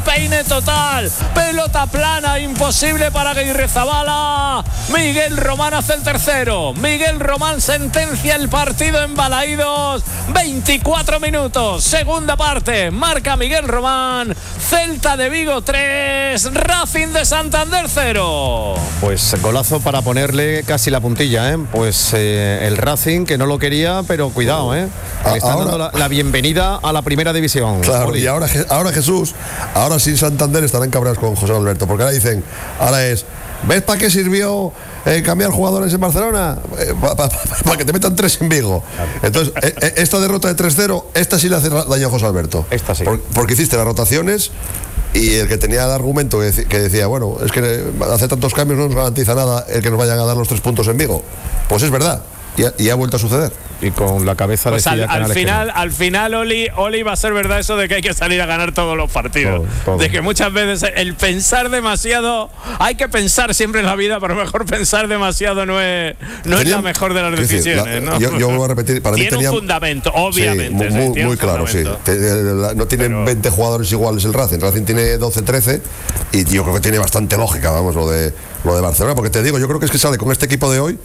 despeine total, pelota plana, imposible para Aguirrezabala. Miguel Román hace el tercero. Miguel Román sentencia el partido en Balaídos. 24 minutos, segunda parte, marca Miguel Román. Celta de Vigo 3, Racing de Santander 0. Pues golazo para ponerle casi la puntilla, ¿eh? Pues el Racing, que no lo quería, pero cuidado, ¿eh? Le están dando la bienvenida a la primera división. Claro, Oli. y ahora Jesús, ahora sí Santander estarán cabreados con José Alberto, porque ahora dicen, ¿ves para qué sirvió cambiar jugadores en Barcelona? Para que te metan 3 en Vigo. Claro. Entonces, esta derrota de 3-0, esta sí le hace daño a José Alberto. Esta sí. Porque hiciste las rotaciones y el que tenía el argumento que decía, bueno, es que hacer tantos cambios no nos garantiza nada el que nos vayan a dar los 3 puntos en Vigo. Pues es verdad. Y ha vuelto a suceder. Y con la cabeza pues de al final Oli va a ser verdad eso de que hay que salir a ganar todos los partidos. Todo. De que muchas veces el pensar demasiado, hay que pensar siempre en la vida, pero mejor pensar demasiado no es la mejor de las decisiones. ¿No? Yo voy a repetir, para mí tiene un fundamento, obviamente. Sí, muy claro, sí. No tienen 20 jugadores iguales el Racing. El Racing tiene 12, 13 y yo creo que tiene bastante lógica, vamos, lo de Barcelona, porque te digo, yo creo que es que sale con este equipo de hoy.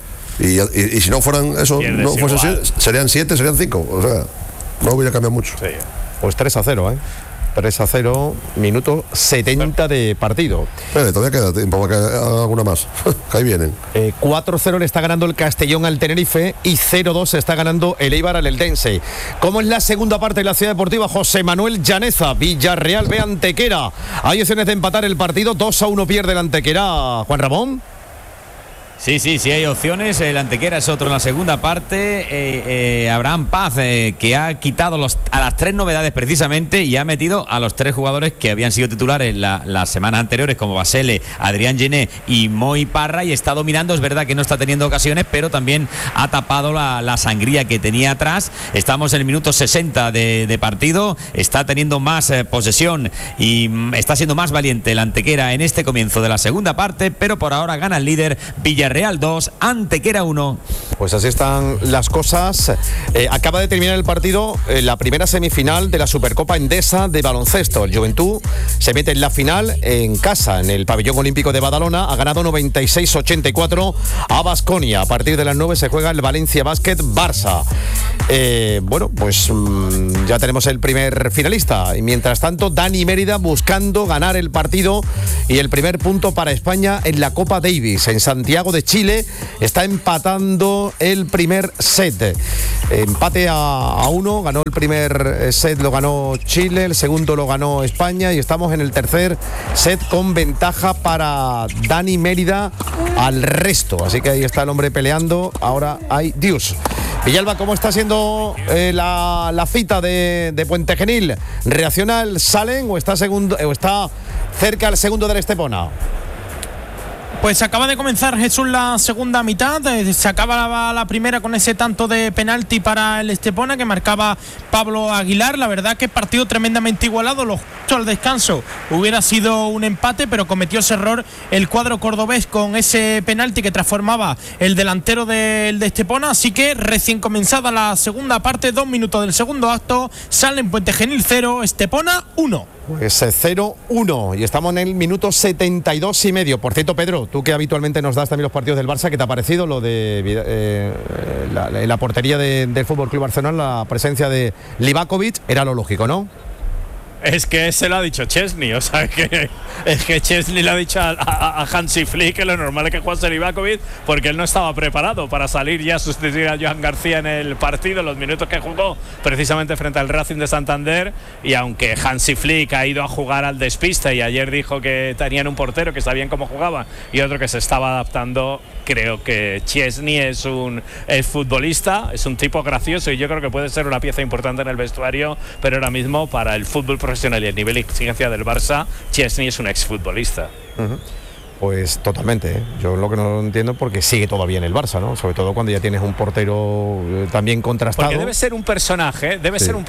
Y si no fueran eso, no fuese así, serían 7, serían 5. O sea, no hubiera cambiado mucho. Sí. Pues 3-0, 3-0, minuto 70 de partido. Todavía queda tiempo para que haga alguna más. Ahí vienen. 4-0 le está ganando el Castellón al Tenerife y 0-2 se está ganando el Eibar al Eldense. ¿Cómo es la segunda parte de la Ciudad Deportiva? José Manuel Llaneza, Villarreal ve Antequera. Hay opciones de empatar el partido, 2-1 pierde el Antequera. Juan Ramón. Sí, hay opciones. El Antequera es otro en la segunda parte. Abraham Paz, que ha quitado a las 3 novedades precisamente y ha metido a los 3 jugadores que habían sido titulares las semanas anteriores, como Basele, Adrián Gené y Moi Parra, y está dominando. Es verdad que no está teniendo ocasiones, pero también ha tapado la sangría que tenía atrás. Estamos en el minuto 60 de partido. Está teniendo más posesión y está siendo más valiente el Antequera en este comienzo de la segunda parte, pero por ahora gana el líder Villarreal 2, Antequera 1. Pues así están las cosas. Acaba de terminar el partido, la primera semifinal de la Supercopa Endesa de baloncesto. El Juventud se mete en la final en casa, en el Pabellón Olímpico de Badalona. Ha ganado 96-84 a Baskonia. A partir de las 9 se juega el Valencia Basket Barça. Bueno, pues ya tenemos el primer finalista. Y mientras tanto, Dani Mérida buscando ganar el partido y el primer punto para España en la Copa Davis. En Santiago de Chile está empatando el primer set. Empate a 1, ganó el primer set, lo ganó Chile, el segundo lo ganó España y estamos en el tercer set con ventaja para Dani Mérida al resto. Así que ahí está el hombre peleando. Ahora hay Dios. Villalba, ¿cómo está siendo la cita de Puente Genil? ¿Reacciona el Salen o está cerca al segundo del Estepona? Pues acaba de comenzar, Jesús, la segunda mitad. Se acaba la primera con ese tanto de penalti para el Estepona que marcaba Pablo Aguilar. La verdad que partido tremendamente igualado. Lo justo al descanso hubiera sido un empate, pero cometió ese error el cuadro cordobés con ese penalti que transformaba el delantero del de Estepona. Así que recién comenzada la segunda parte, 2 minutos del segundo acto. Salen Puente Genil 0, Estepona 1. Pues 0-1 y estamos en el minuto 72 y medio. Por cierto, Pedro, tú que habitualmente nos das también los partidos del Barça, ¿qué te ha parecido lo de la portería del FC Barcelona, la presencia de Livakovic? Era lo lógico, ¿no? Es que se lo ha dicho Chesney, o sea que es que Chesney le ha dicho a Hansi Flick que lo normal es que jugase Livakovic porque él no estaba preparado para salir ya a sustituir a Joan García en el partido, los minutos que jugó precisamente frente al Racing de Santander. Y aunque Hansi Flick ha ido a jugar al despiste y ayer dijo que tenían un portero que sabían cómo jugaba y otro que se estaba adaptando, creo que Chesney es futbolista, es un tipo gracioso y yo creo que puede ser una pieza importante en el vestuario, pero ahora mismo para el fútbol profesional y el nivel de exigencia del Barça, Chesney es un exfutbolista. Pues totalmente, ¿eh? Yo lo que no entiendo porque sigue todavía en el Barça, ¿no? Sobre todo cuando ya tienes un portero también contrastado. Porque debe ser un personaje,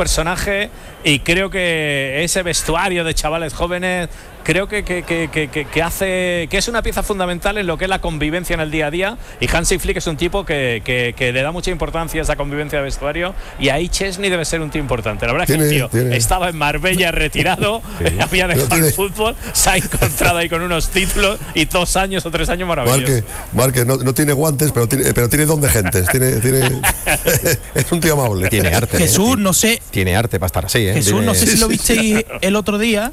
y creo que ese vestuario de chavales jóvenes creo que hace que es una pieza fundamental en lo que es la convivencia en el día a día, y Hansi Flick es un tipo que le da mucha importancia a esa convivencia de vestuario, y ahí Chesney debe ser un tío importante. La verdad es que el tío estaba en Marbella retirado, había dejado el fútbol, se ha encontrado ahí con unos títulos y 2 años o 3 años maravillosos. Marque no tiene guantes, pero tiene don de gentes. Es un tío amable. Tiene arte. Jesús, no sé. Tiene arte para estar así, ¿eh? Jesús, no sé si lo visteis el otro día.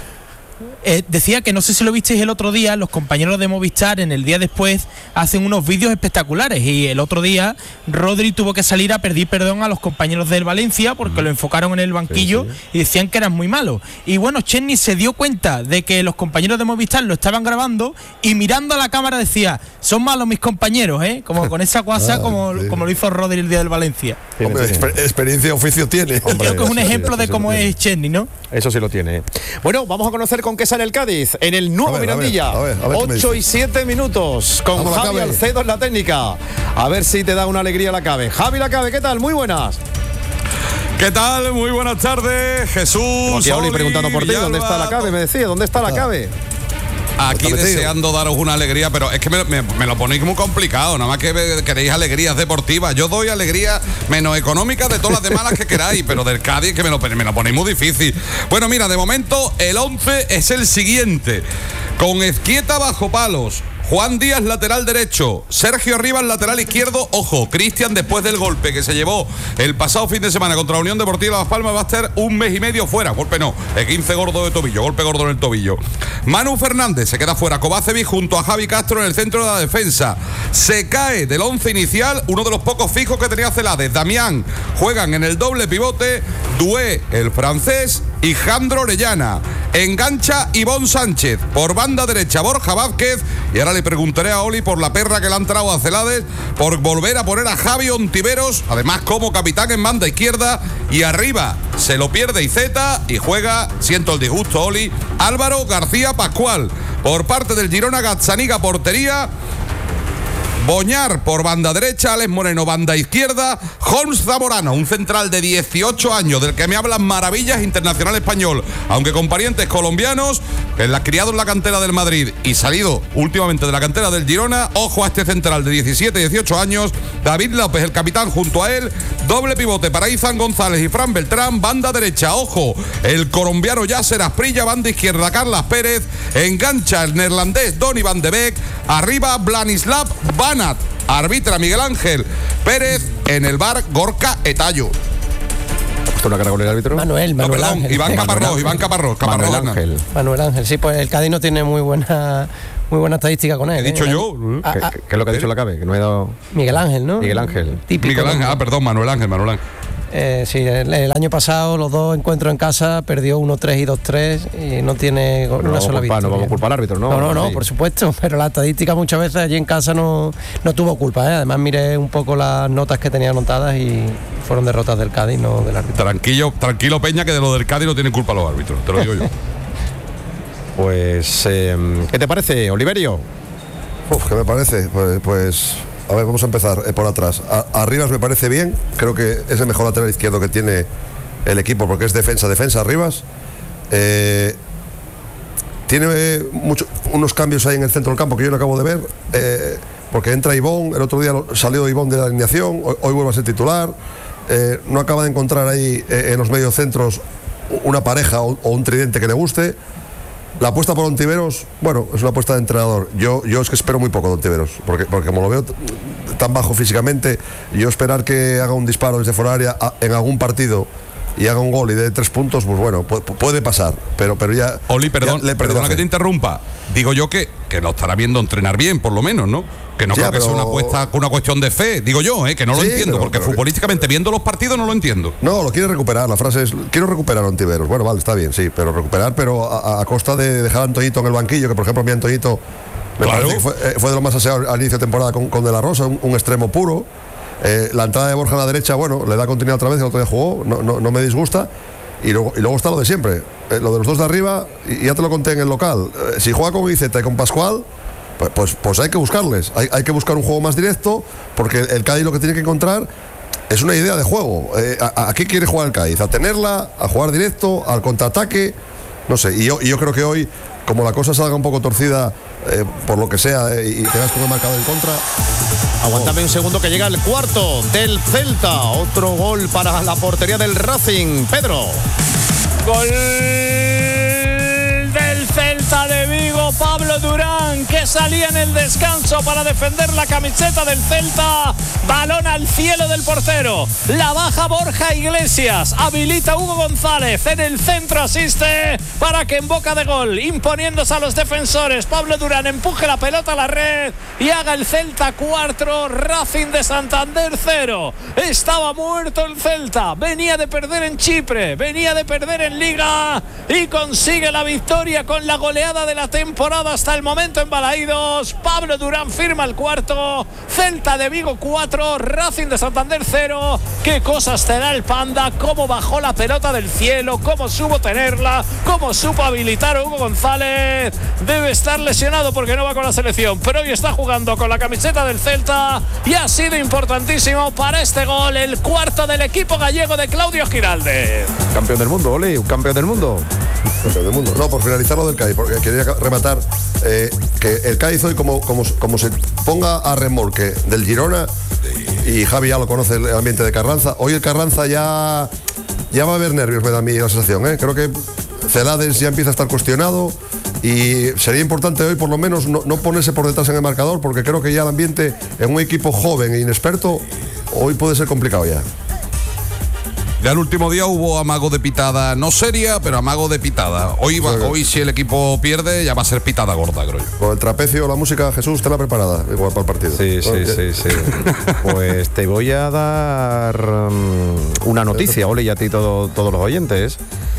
Decía que no sé si lo visteis el otro día, los compañeros de Movistar en el día después hacen unos vídeos espectaculares, y el otro día Rodri tuvo que salir a pedir perdón a los compañeros del Valencia porque lo enfocaron en el banquillo y decían que eran muy malos. Y bueno, Chesney se dio cuenta de que los compañeros de Movistar lo estaban grabando y mirando a la cámara decía: son malos mis compañeros, como con esa guasa como lo hizo Rodri el día del Valencia. Hombre, experiencia oficio tiene. Creo que es un ejemplo de cómo es Chesney, ¿no? Eso sí lo tiene. Bueno, vamos a conocer con qué sale el Cádiz en el nuevo Mirandilla. 8 y 7 minutos con vamos, Javi Alcedo en la técnica. A ver si te da una alegría la Cabe. Javi Lacabe, ¿qué tal? Muy buenas. ¿Qué tal? Muy buenas tardes, Jesús. Aquí Oli preguntando por ti, ¿dónde está la Cabe? Me decía, ¿dónde está la Cabe? Aquí deseando daros una alegría, pero es que me lo ponéis muy complicado. Nada más que queréis alegrías deportivas. Yo doy alegría menos económicas de todas las demás que queráis, pero del Cádiz que me lo ponéis muy difícil. Bueno, mira, de momento el 11 es el siguiente. Con Ezquieta bajo palos, Juan Díaz lateral derecho, Sergio Rivas lateral izquierdo. Ojo, Cristian después del golpe que se llevó el pasado fin de semana contra la Unión Deportiva Las Palmas va a estar 1 mes y medio fuera. Golpe no, 15 gordo de tobillo, golpe gordo en el tobillo. Manu Fernández se queda fuera, Kovacevic junto a Javi Castro en el centro de la defensa. Se cae del 11 inicial uno de los pocos fijos que tenía Celades, Damián. Juegan en el doble pivote Doué, el francés, y Jandro Orellana. Engancha Ivón Sánchez, por banda derecha Borja Vázquez, y ahora le preguntaré a Oli por la perra que le han traído a Celades, por volver a poner a Javi Ontiveros, además como capitán en banda izquierda, y arriba se lo pierde Iceta y juega, siento el disgusto Oli, Álvaro García Pascual. Por parte del Girona, Gazzaniga portería, Boñar por banda derecha, Alex Moreno banda izquierda, Holmes Zamorano, un central de 18 años del que me hablan maravillas, internacional español, aunque con parientes colombianos, criado en la cantera del Madrid y salido últimamente de la cantera del Girona. Ojo a este central de 17-18 años, David López el capitán junto a él, doble pivote para Izan González y Fran Beltrán, banda derecha, ojo, el colombiano Yasser Asprilla, banda izquierda Carlas Pérez, engancha el neerlandés Donny van de Beek, arriba Branislav Banat, arbitra Miguel Ángel Pérez, en el bar Gorka Etayo. ¿Ha puesto una cara con el árbitro? Manuel Ángel. Iván Caparrós. Manuel Ángel, sí, pues el Cádiz no tiene muy buena estadística con él. He dicho yo. ¿Qué es lo que ha dicho la Cabe? Que no he dado... Miguel Ángel, ¿no? Miguel Ángel. Típico. Manuel Ángel. Sí, el año pasado los dos encuentros en casa perdió 1-3 y 2-3 y no tiene una sola victoria. No vamos a culpar al árbitro, ¿no? No, por supuesto, pero la estadística muchas veces allí en casa no tuvo culpa, ¿eh? Además miré un poco las notas que tenía anotadas y fueron derrotas del Cádiz, no del árbitro. Tranquilo Peña, que de lo del Cádiz no tienen culpa los árbitros, te lo digo yo. Pues, ¿qué te parece, Oliverio? ¿Qué me parece? Pues a ver, vamos a empezar por atrás. A Rivas me parece bien, creo que es el mejor lateral izquierdo que tiene el equipo porque es defensa Rivas. Tiene unos cambios ahí en el centro del campo que yo no acabo de ver, porque entra Ivón, el otro día salió Ivón de la alineación, hoy vuelve a ser titular, no acaba de encontrar ahí en los mediocentros una pareja o un tridente que le guste. La apuesta por Ontiveros, bueno, es una apuesta de entrenador. Yo es que espero muy poco de Ontiveros, porque como lo veo tan bajo físicamente, yo esperar que haga un disparo desde fuera área en algún partido y haga un gol y dé 3 puntos, pues bueno, puede pasar, pero ya... Oli, perdona que te interrumpa. Digo yo que lo estará viendo entrenar bien, por lo menos, ¿no? Que no creo que sea una apuesta, una cuestión de fe, digo yo, que no lo entiendo, porque futbolísticamente viendo los partidos no lo entiendo. No, lo quiere recuperar, la frase es, quiero recuperar a Ontiveros. Bueno, vale, está bien, sí, pero recuperar, pero a costa de dejar a Antoñito en el banquillo, que por ejemplo mi Antoñito me parece que fue de lo más aseado al inicio de temporada con De La Rosa, un extremo puro. La entrada de Borja a la derecha, bueno, le da continuidad otra vez, el otro día jugó, no me disgusta. Y luego está lo de siempre, lo de los dos de arriba, y ya te lo conté en el local. Si juega con Iceta y con Pascual, pues hay que buscarles. Hay que buscar un juego más directo, porque el Cádiz lo que tiene que encontrar es una idea de juego. ¿A qué quiere jugar el Cádiz? ¿A tenerla? ¿A jugar directo? ¿Al contraataque? No sé. Y yo creo que hoy, como la cosa salga un poco torcida, por lo que sea, y te vas con el marcador en contra. Aguántame un segundo que llega el cuarto del Celta. Otro gol para la portería del Racing. Pedro. Gol del Celta de Vigo, Pablo Durán, que salía en el descanso para defender la camiseta del Celta. Balón al cielo del portero. La baja Borja Iglesias. Habilita Hugo González. En el centro asiste para que en boca de gol, imponiéndose a los defensores, Pablo Durán empuje la pelota a la red y haga el Celta 4, Racing de Santander 0. Estaba muerto el Celta. Venía de perder en Chipre, venía de perder en Liga y consigue la victoria con la goleada de la temporada hasta el momento en Balaídos. Pablo Durán firma el cuarto. Celta de Vigo 4, Racing de Santander 0. Qué cosas te da el Panda, cómo bajó la pelota del cielo, cómo supo tenerla, cómo supo habilitar a Hugo González. Debe estar lesionado porque no va con la selección, pero hoy está jugando con la camiseta del Celta y ha sido importantísimo para este gol, el cuarto del equipo gallego de Claudio Giraldez. Campeón del mundo, Oli, un campeón del mundo. Campeón del mundo. No, por finalizar lo del Cádiz, porque quería rematar que el Cádiz hoy, como se ponga a remolque del Girona, y Javi ya lo conoce, el ambiente de Carranza, hoy el Carranza ya va a haber nervios, me da a mí la sensación. Creo que Celades ya empieza a estar cuestionado y sería importante hoy por lo menos no ponerse por detrás en el marcador, porque creo que ya el ambiente en un equipo joven e inexperto hoy puede ser complicado ya. Ya el último día hubo amago de pitada, no seria, pero amago de pitada. Hoy si el equipo pierde, ya va a ser pitada gorda, creo yo. Con el trapecio, la música, Jesús, ¿te la preparada igual para el partido? Sí. Pues te voy a dar una noticia, Ole, y a ti todos los oyentes.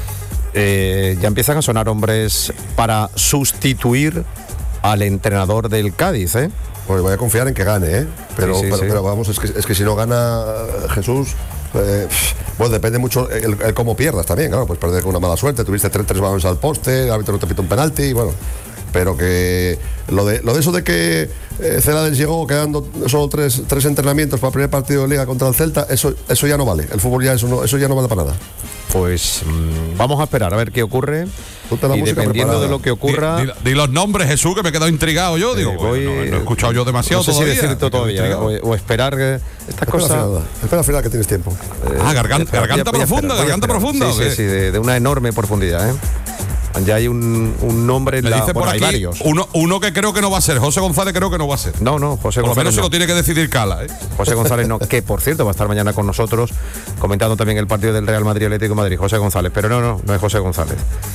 Ya empiezan a sonar hombres para sustituir al entrenador del Cádiz, Pues voy a confiar en que gane, Pero vamos, es que si no gana Jesús... Pues depende mucho el cómo pierdas también, claro, pues perder con una mala suerte, tuviste tres balones al poste, el árbitro no te pita un penalti, y bueno, pero que lo de eso de que Celades llegó quedando solo tres entrenamientos para el primer partido de Liga contra el Celta, eso ya no vale, el fútbol ya eso ya no vale para nada. Pues vamos a esperar a ver qué ocurre. Y dependiendo preparada de lo que ocurra. Di los nombres, Jesús, que me he quedado intrigado yo. Digo, no he escuchado yo demasiado. No sé si decirte todavía o esperar que estas cosas. Espera al final que tienes tiempo. Garganta profunda. Sí, de una enorme profundidad, Ya hay un nombre en la. Por hay aquí, varios. Uno que creo que no va a ser. José González creo que no va a ser. No, José González. Por lo menos no. se lo tiene que decidir Cala, José González no, que por cierto va a estar mañana con nosotros comentando también el partido del Real Madrid Atlético de Madrid. José González, pero no es José González.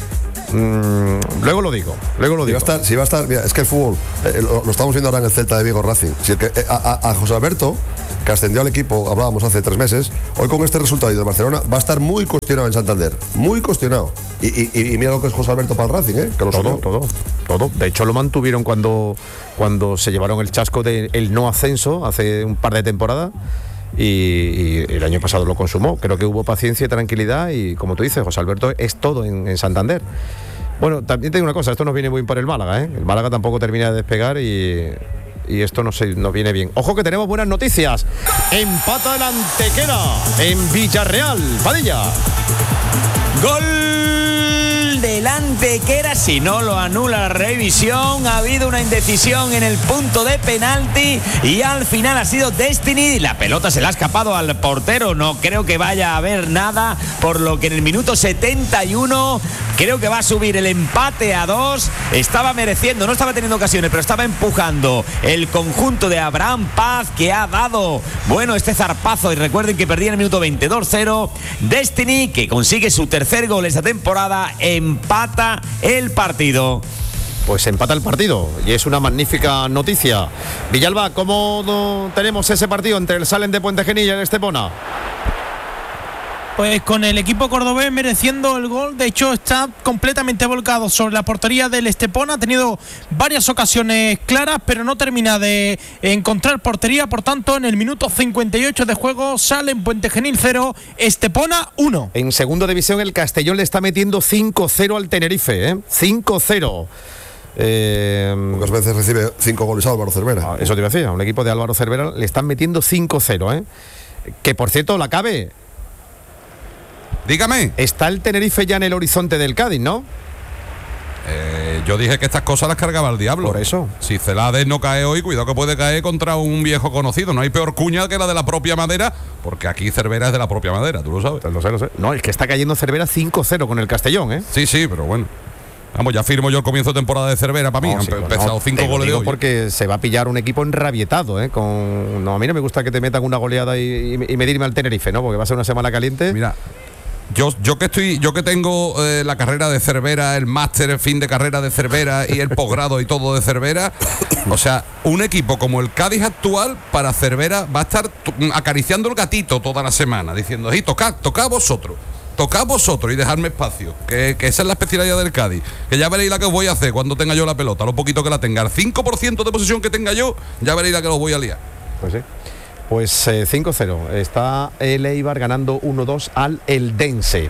Luego lo digo. Si va a estar, mira, es que el fútbol lo estamos viendo ahora en el Celta de Vigo Racing. Si el que, a José Alberto, que ascendió al equipo, hablábamos hace 3 meses, hoy con este resultado de Barcelona va a estar muy cuestionado en Santander, muy cuestionado. Y mira lo que es José Alberto para el Racing, que lo todo. De hecho lo mantuvieron cuando se llevaron el chasco del no ascenso hace un par de temporadas. Y el año pasado lo consumó. Creo que hubo paciencia y tranquilidad y, como tú dices, José Alberto es todo en Santander. Bueno, también te digo una cosa, esto nos viene muy bien para el Málaga, El Málaga tampoco termina de despegar y esto nos viene bien. Ojo que tenemos buenas noticias. Empata el Antequera en Villarreal. Padilla. Gol del Antequera, si no lo anula la revisión. Ha habido una indecisión en el punto de penalti y al final ha sido Destiny. La pelota se le ha escapado al portero. No creo que vaya a haber nada, por lo que en el minuto 71 creo que va a subir el empate a 2. Estaba mereciendo, no estaba teniendo ocasiones, pero estaba empujando el conjunto de Abraham Paz, que ha dado, este zarpazo. Y recuerden que perdía en el minuto 22-0. Destiny, que consigue su tercer gol esta temporada, empata el partido. Pues empata el partido y es una magnífica noticia. Villalba, ¿cómo tenemos ese partido entre el Salem de Puente Genil y el Estepona? Pues con el equipo cordobés mereciendo el gol. De hecho está completamente volcado sobre la portería del Estepona. Ha tenido varias ocasiones claras, pero no termina de encontrar portería. Por tanto, en el minuto 58 de juego sale en Puente Genil 0, Estepona 1. En segunda división el Castellón le está metiendo 5-0 al Tenerife, 5-0. Pocas veces recibe 5 goles Álvaro Cervera. Eso te iba a decir, a un equipo de Álvaro Cervera le están metiendo 5-0, Que por cierto, la cabe. Dígame. Está el Tenerife ya en el horizonte del Cádiz, ¿no? Yo dije que estas cosas las cargaba el diablo. Por eso. Si Celades no cae hoy, cuidado que puede caer contra un viejo conocido. No hay peor cuña que la de la propia Madera, porque aquí Cervera es de la propia Madera, tú lo sabes. Lo sé. No, es que está cayendo Cervera 5-0 con el Castellón, Sí, pero bueno. Vamos, ya firmo yo el comienzo de temporada de Cervera para mí. Han empezado 5 goles de hoy. Porque se va a pillar un equipo enrabietado, a mí no me gusta que te metan una goleada y medirme al Tenerife, ¿no? Porque va a ser una semana caliente. Mira. Yo que tengo la carrera de Cervera, el máster, el fin de carrera de Cervera y el posgrado y todo de Cervera, o sea, un equipo como el Cádiz actual para Cervera va a estar acariciando el gatito toda la semana, diciendo, tocad vosotros y dejadme espacio, que esa es la especialidad del Cádiz, que ya veréis la que os voy a hacer cuando tenga yo la pelota, lo poquito que la tenga, el 5% de posesión que tenga yo, ya veréis la que os voy a liar. Pues sí. Pues 5-0. Está el Eibar ganando 1-2 al Eldense.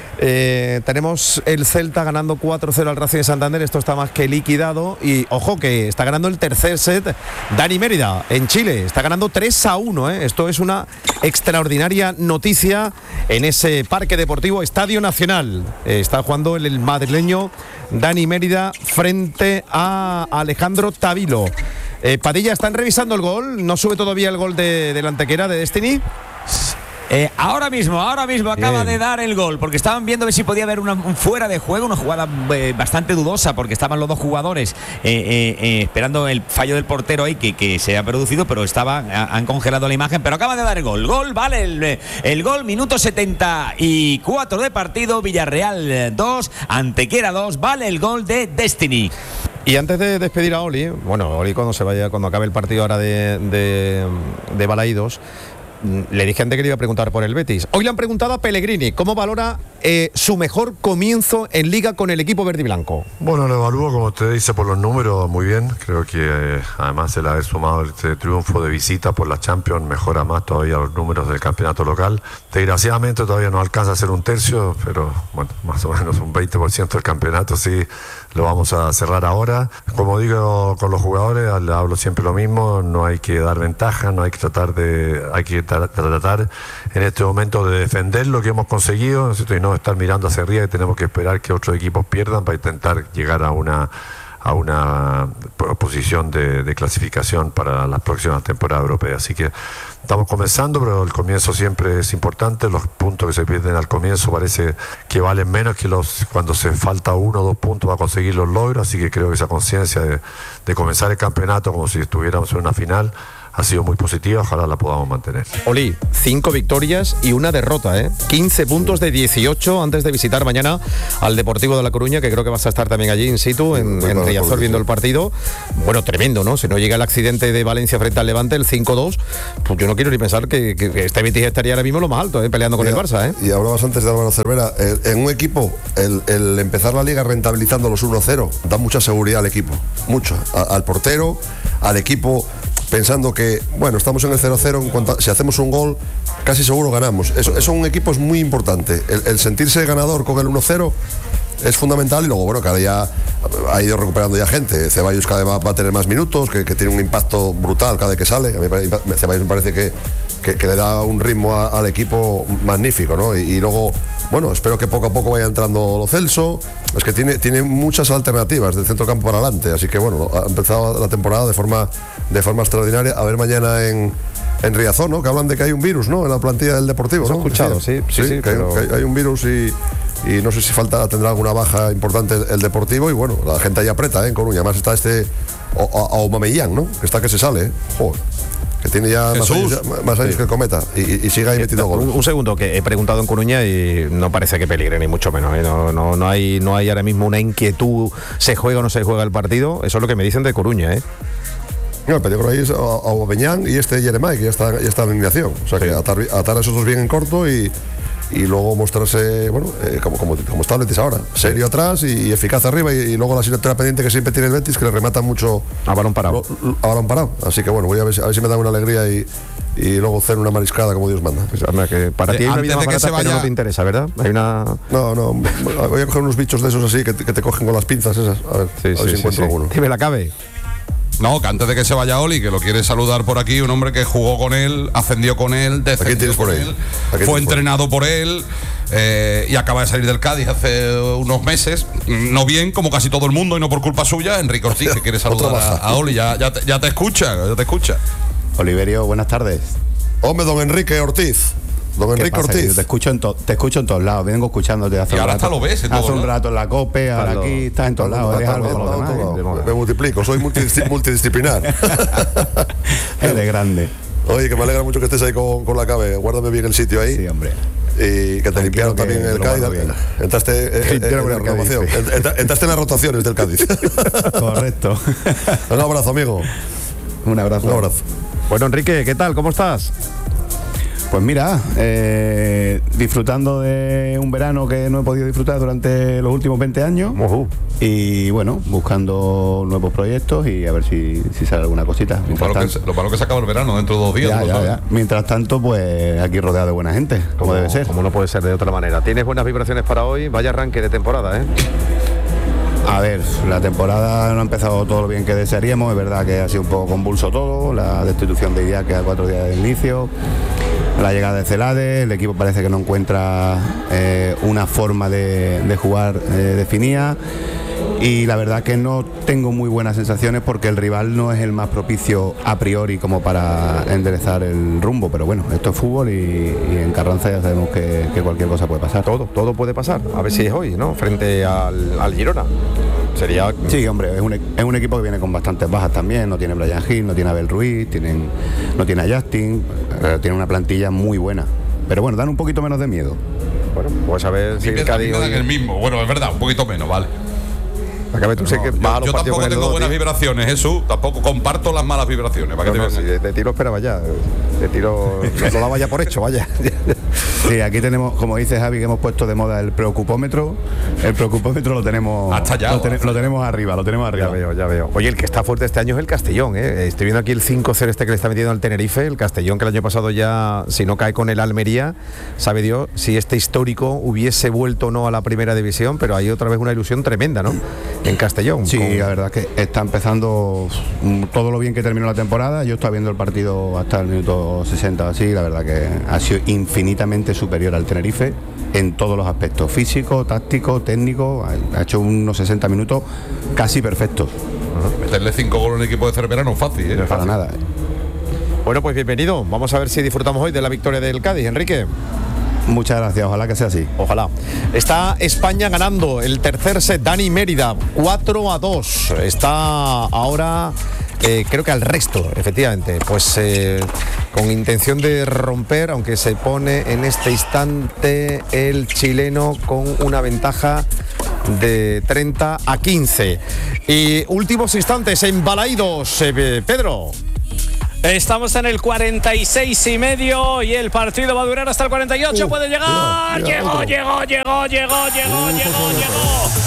Tenemos el Celta ganando 4-0 al Racing de Santander. Esto está más que liquidado. Y ojo que está ganando el tercer set Dani Mérida en Chile. Está ganando 3-1. Esto es una extraordinaria noticia en ese parque deportivo Estadio Nacional. Está jugando el madrileño Dani Mérida frente a Alejandro Tavilo. Padilla, ¿están revisando el gol? ¿No sube todavía el gol de la Antequera de Destiny? Ahora mismo acaba de dar el gol, porque estaban viendo a ver si podía haber un fuera de juego, una jugada bastante dudosa, porque estaban los dos jugadores esperando el fallo del portero ahí que se ha producido, pero han congelado la imagen, pero acaba de dar el gol. Vale el gol, minuto 74 de partido, Villarreal 2, Antequera 2, vale el gol de Destiny. Y antes de despedir a Oli, Oli cuando acabe el partido ahora de Balaídos, le dije antes que le iba a preguntar por el Betis. Hoy le han preguntado a Pellegrini cómo valora su mejor comienzo en Liga con el equipo verde y blanco. Bueno, lo evalúo, como usted dice, por los números muy bien. Creo que además el haber sumado este triunfo de visita por la Champions mejora más todavía los números del campeonato local. Desgraciadamente todavía no alcanza a ser un tercio, pero bueno, más o menos un 20% del campeonato sí lo vamos a cerrar ahora. Como digo con los jugadores, hablo siempre lo mismo, no hay que dar ventaja, no hay que tratar en este momento de defender lo que hemos conseguido, ¿no? Y no estar mirando hacia arriba, y tenemos que esperar que otros equipos pierdan para intentar llegar a una posición de clasificación para las próximas temporadas europeas. Así que estamos comenzando, pero el comienzo siempre es importante. Los puntos que se pierden al comienzo parece que valen menos que cuando se falta 1 o 2 puntos para conseguir los logros. Así que creo que esa conciencia de comenzar el campeonato como si estuviéramos en una final ha sido muy positiva, ojalá la podamos mantener. Oli, 5 victorias y una derrota, 15 puntos de 18 antes de visitar mañana al Deportivo de La Coruña, que creo que vas a estar también allí in situ, en Riazor, viendo el partido. Bueno, tremendo, ¿no? Si no llega el accidente de Valencia frente al Levante, el 5-2, pues yo no quiero ni pensar que este Betis estaría ahora mismo lo más alto, peleando con el Barça, Y hablabas antes de Álvaro Cervera, en un equipo, el empezar la liga rentabilizando los 1-0 da mucha seguridad al equipo, mucho, al portero, al equipo, pensando que, bueno, estamos en el 0-0, en cuanto si hacemos un gol, casi seguro ganamos. Eso en un equipo es muy importante. El sentirse ganador con el 1-0 es fundamental, y luego, bueno, que ahora ya ha ido recuperando ya gente. Ceballos cada vez va a tener más minutos, que tiene un impacto brutal cada vez que sale. A mí Ceballos me parece que le da un ritmo al equipo magnífico, ¿no? Y luego, bueno, espero que poco a poco vaya entrando Lo Celso. Es que tiene muchas alternativas del centro campo para adelante, así que bueno, ha empezado la temporada de forma extraordinaria. A ver mañana en Riazor, ¿no? Que hablan de que hay un virus, ¿no? En la plantilla del Deportivo, ¿no? He escuchado, sí, que hay un virus y no sé si tendrá alguna baja importante el Deportivo, y bueno, la gente ahí aprieta, en Coruña. Además está Aubameyang, ¿no? Que está que se sale, Joder. Que tiene ya más años que el Cometa y sigue ahí metiendo goles. Un segundo, que he preguntado en Coruña y no parece que peligre, ni mucho menos. No hay ahora mismo una inquietud, se juega o no se juega el partido. Eso es lo que me dicen de Coruña, No, el peligro ahí es Aubameyang y Jeremai, que ya está en eliminación. O sea, que atar a esos dos bien en corto y y luego mostrarse, bueno, como está el Betis ahora, serio atrás y eficaz arriba, y luego la asignatura pendiente que siempre tiene el Betis, que le remata mucho a balón parado. A balón parado. Así que bueno, voy a ver si me da una alegría y luego ceno una mariscada como Dios manda. Pues, que para ti hay una vida más barata, pero no te interesa, ¿verdad? Hay una... No, voy a coger unos bichos de esos así que te cogen con las pinzas esas. A ver si encuentro alguno. Dime la cabe. No, que antes de que se vaya Oli, que lo quiere saludar por aquí, un hombre que jugó con él, ascendió con él, descendió con él, fue entrenado por él y acaba de salir del Cádiz hace unos meses, no bien, como casi todo el mundo y no por culpa suya. Enrique Ortiz, que quiere saludar a Oli, ya te escucha. Oliverio, buenas tardes. Hombre, don Enrique Ortiz. Don Enrique Ortiz. Te escucho en todos lados. Vengo escuchándote hace un rato. Hasta lo ves. Hace un rato en la COPE, ahora aquí estás en todos lados. Me multiplico, soy multidisciplinar. Eres grande. Oye, que me alegra mucho que estés ahí con la cabe. Guárdame bien el sitio ahí. Sí, hombre. Y que te limpiaron también el Cádiz. Entraste en las rotaciones del Cádiz. Correcto. Un abrazo, amigo. Un abrazo. Bueno, Enrique, ¿qué tal? ¿Cómo estás? Pues mira, disfrutando de un verano que no he podido disfrutar durante los últimos 20 años. Y bueno, buscando nuevos proyectos y a ver si sale alguna cosita. Lo malo que se acaba el verano dentro de 2 días. Ya. Mientras tanto, pues aquí rodeado de buena gente, como debe ser. Como no puede ser de otra manera. Tienes buenas vibraciones para hoy. Vaya arranque de temporada, ¿eh? A ver, la temporada no ha empezado todo lo bien que desearíamos. Es verdad que ha sido un poco convulso todo. La destitución de Idiáquez a 4 días del inicio, la llegada de Celades, el equipo parece que no encuentra una forma de jugar definida, y la verdad que no tengo muy buenas sensaciones porque el rival no es el más propicio a priori como para enderezar el rumbo, pero bueno, esto es fútbol y en Carranza ya sabemos que cualquier cosa puede pasar. Todo puede pasar, a ver si es hoy, ¿no? Frente al Girona. Sería... Sí, hombre, es un equipo que viene con bastantes bajas también. No tiene Brian Hill, no tiene Abel Ruiz, no tiene a Justin, tiene una plantilla muy buena. Pero bueno, dan un poquito menos de miedo. Bueno, pues a ver si el Cádiz hoy... el mismo. Bueno, es verdad, un poquito menos, vale. Yo tampoco tengo buenas vibraciones, Jesús. Tampoco comparto las malas vibraciones. De tiro esperaba ya. De tiro lo daba ya por hecho, vaya. Sí, aquí tenemos, como dice Javi, que hemos puesto de moda el preocupómetro. El preocupómetro lo tenemos hasta allá, lo tenemos arriba. Ya veo. Oye, el que está fuerte este año es el Castellón, ¿eh? Estoy viendo aquí el 5-0 que le está metiendo al Tenerife. El Castellón, que el año pasado ya, si no cae con el Almería, sabe Dios si este histórico hubiese vuelto o no a la primera división, pero hay otra vez una ilusión tremenda, ¿no? En Castellón. Sí, la verdad que está empezando todo lo bien que terminó la temporada. Yo estaba viendo el partido hasta el minuto 60 así, la verdad que ha sido infinitamente superior al Tenerife en todos los aspectos, físico, táctico, técnico. Ha hecho unos 60 minutos casi perfectos. Meterle 5 goles en el equipo de Cervera no es fácil, ¿eh? No es para nada. Bueno, pues bienvenido. Vamos a ver si disfrutamos hoy de la victoria del Cádiz, Enrique. Muchas gracias, ojalá que sea así. Ojalá. Está España ganando el tercer set. Dani Mérida, 4-2. Está ahora, creo que al resto, efectivamente. Pues con intención de romper, aunque se pone en este instante el chileno con una ventaja de 30-15. Y últimos instantes en Balaídos, Pedro. Estamos en el 46,5 y el partido va a durar hasta el 48. Puede llegar. Llegó.